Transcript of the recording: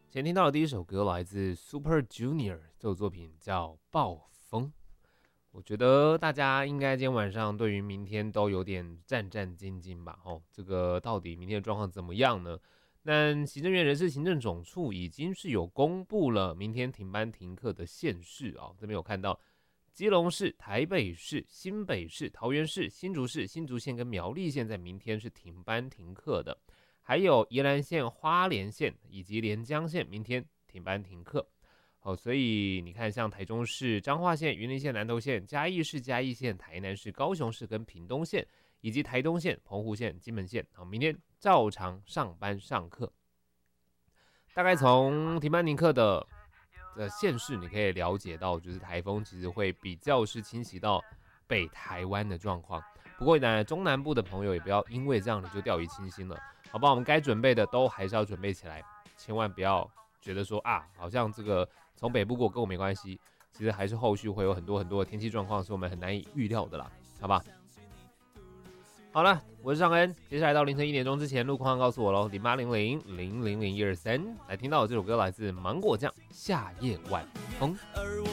前听到的第一首歌来自 Super Junior， 这首作品叫《暴风》。我觉得大家应该今天晚上对于明天都有点战战兢兢吧？这个到底明天的状况怎么样呢？那行政院人事行政总处已经是有公布了明天停班停课的县市啊，这边有看到基隆市、台北市、新北市、桃园市、新竹市、新竹县跟苗栗县在明天是停班停课的。还有宜兰县、花莲县以及连江县明天停班停课。所以你看，像台中市、彰化县、云林县、南投县、嘉义市、嘉义县、台南市、高雄市跟屏东县，以及台东县、澎湖县、金门县，明天照常上班上课。大概从停班停课的县市，你可以了解到，就是台风其实会比较是侵袭到北台湾的状况。不过呢，中南部的朋友也不要因为这样你就掉以轻心了。好吧，我们该准备的都还是要准备起来，千万不要觉得说好像这个从北部过跟我没关系，其实还是后续会有很多的天气状况是我们很难以预料的啦，好吧？好了，我是尚恩，接下来到凌晨1点钟之前，路况告诉我喽，0800000123，来听到的这首歌来自芒果酱《夏夜晚风》。